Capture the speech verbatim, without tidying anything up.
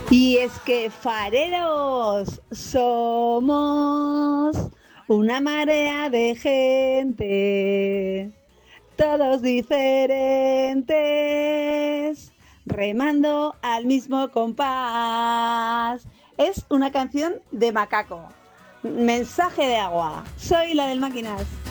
Y es que fareros somos una marea de gente, todos diferentes, remando al mismo compás. Es una canción de Macaco. Mensaje de agua. Soy la del Máquinas.